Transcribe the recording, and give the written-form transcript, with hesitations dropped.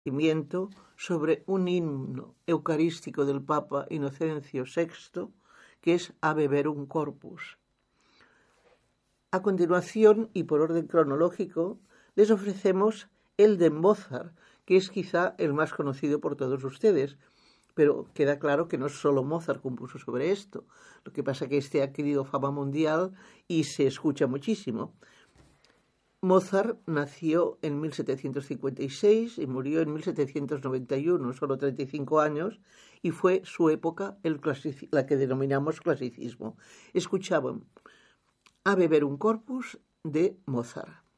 sobre un himno eucarístico del Papa Inocencio VI, que es Ave Verum Corpus. A continuación, y por orden cronológico, les ofrecemos el de Mozart, que es quizá el más conocido por todos ustedes, pero queda claro que no solo Mozart compuso sobre esto. Lo que pasa es que este ha adquirido fama mundial y se escucha muchísimo. Mozart nació en 1756 y murió en 1791, solo 35 años, y fue su época la que denominamos clasicismo. Escuchaban Ave Verum Corpus de Mozart.